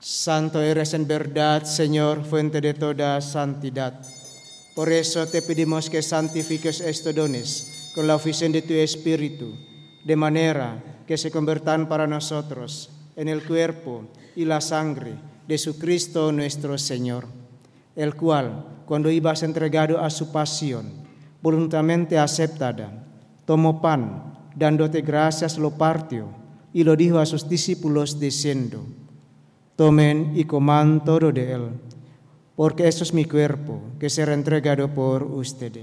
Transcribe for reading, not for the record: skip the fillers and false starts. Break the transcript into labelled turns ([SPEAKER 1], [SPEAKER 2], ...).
[SPEAKER 1] Santo eres en verdad, Señor, fuente de toda santidad. Por eso te pedimos que santifiques estos dones con la ofición de tu Espíritu, de manera que se conviertan para nosotros en el cuerpo y la sangre de Jesucristo nuestro Señor, el cual, cuando ibas entregado a su pasión, voluntariamente aceptada, tomó pan, dándote gracias, lo partió y lo dijo a sus discípulos diciendo: tomen y coman todo de él, porque esto es mi cuerpo, que será entregado por ustedes.